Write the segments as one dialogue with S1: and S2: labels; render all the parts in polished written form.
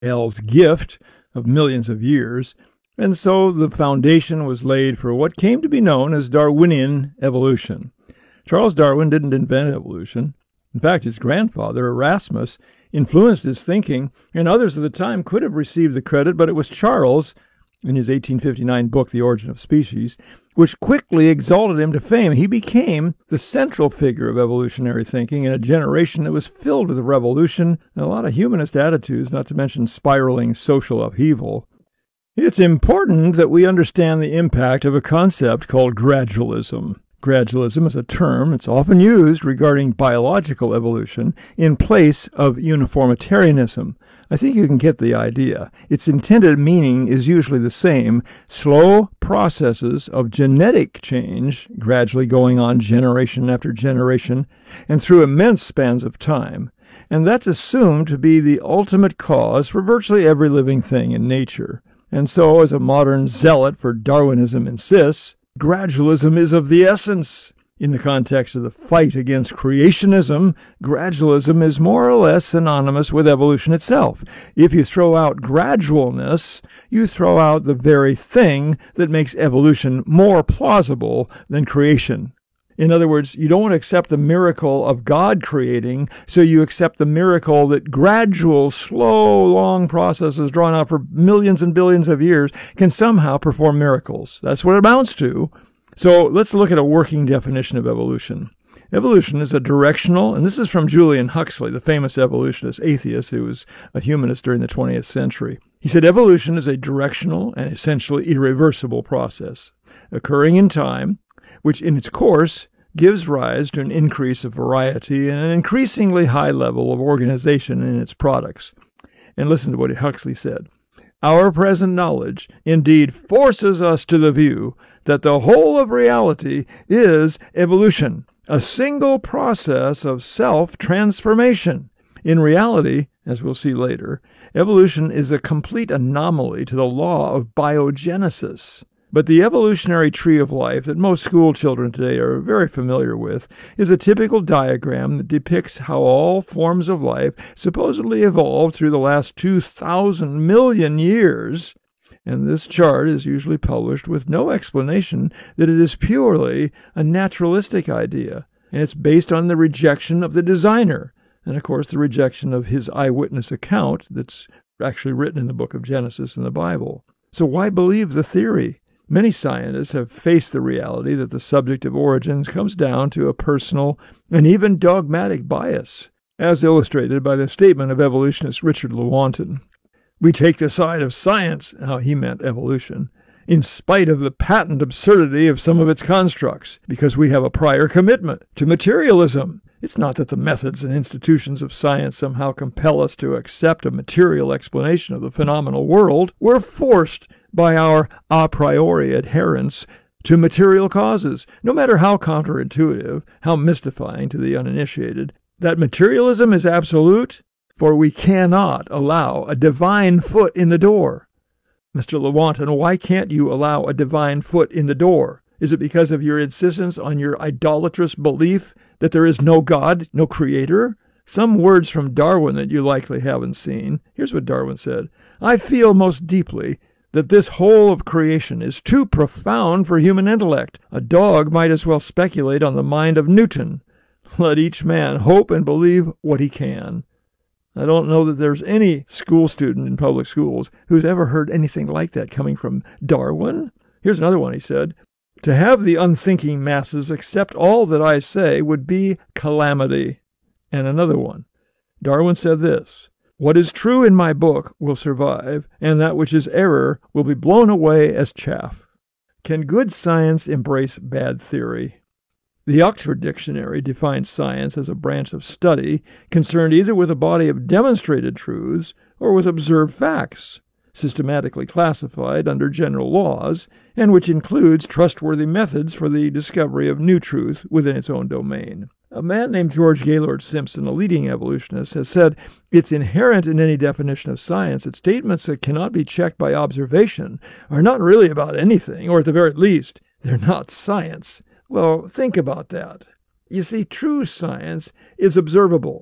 S1: Rafael's gift of millions of years, and so the foundation was laid for what came to be known as Darwinian evolution. Charles Darwin didn't invent evolution. In fact, his grandfather, Erasmus, influenced his thinking, and others of the time could have received the credit, but it was Charles, in his 1859 book, The Origin of Species, which quickly exalted him to fame. He became the central figure of evolutionary thinking in a generation that was filled with revolution and a lot of humanist attitudes, not to mention spiraling social upheaval. It's important that we understand the impact of a concept called gradualism. Gradualism is a term that's often used regarding biological evolution in place of uniformitarianism. I think you can get the idea. Its intended meaning is usually the same: slow processes of genetic change gradually going on generation after generation and through immense spans of time. And that's assumed to be the ultimate cause for virtually every living thing in nature. And so, as a modern zealot for Darwinism insists, gradualism is of the essence. In the context of the fight against creationism, gradualism is more or less synonymous with evolution itself. If you throw out gradualness, you throw out the very thing that makes evolution more plausible than creation. In other words, you don't want to accept the miracle of God creating, so you accept the miracle that gradual, slow, long processes drawn out for millions and billions of years can somehow perform miracles. That's what it amounts to. So let's look at a working definition of evolution. Evolution is a directional, and this is from Julian Huxley, the famous evolutionist atheist who was a humanist during the 20th century. He said evolution is a directional and essentially irreversible process occurring in time, which in its course gives rise to an increase of variety and an increasingly high level of organization in its products. And listen to what Huxley said. Our present knowledge indeed forces us to the view that the whole of reality is evolution, a single process of self-transformation. In reality, as we'll see later, evolution is a complete anomaly to the law of biogenesis. But the evolutionary tree of life that most school children today are very familiar with is a typical diagram that depicts how all forms of life supposedly evolved through the last 2,000 million years. And this chart is usually published with no explanation that it is purely a naturalistic idea, and it's based on the rejection of the designer, and of course the rejection of his eyewitness account that's actually written in the book of Genesis in the Bible. So why believe the theory? Many scientists have faced the reality that the subject of origins comes down to a personal and even dogmatic bias, as illustrated by the statement of evolutionist Richard Lewontin. We take the side of science, how he meant evolution, in spite of the patent absurdity of some of its constructs, because we have a prior commitment to materialism. It's not that the methods and institutions of science somehow compel us to accept a material explanation of the phenomenal world. We're forced by our a priori adherence to material causes, no matter how counterintuitive, how mystifying to the uninitiated. That materialism is absolute, for we cannot allow a divine foot in the door. Mr. Lewontin, why can't you allow a divine foot in the door? Is it because of your insistence on your idolatrous belief that there is no God, no creator? Some words from Darwin that you likely haven't seen. Here's what Darwin said. I feel most deeply that this whole of creation is too profound for human intellect. A dog might as well speculate on the mind of Newton. Let each man hope and believe what he can. I don't know that there's any school student in public schools who's ever heard anything like that coming from Darwin. Here's another one, he said. To have the unthinking masses accept all that I say would be calamity. And another one. Darwin said this. What is true in my book will survive, and that which is error will be blown away as chaff. Can good science embrace bad theory? The Oxford Dictionary defines science as a branch of study concerned either with a body of demonstrated truths or with observed facts, systematically classified under general laws, and which includes trustworthy methods for the discovery of new truth within its own domain. A man named George Gaylord Simpson, a leading evolutionist, has said it's inherent in any definition of science that statements that cannot be checked by observation are not really about anything, or at the very least, they're not science. Well, think about that. You see, true science is observable.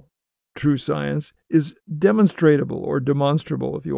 S1: true science is demonstratable or demonstrable, if you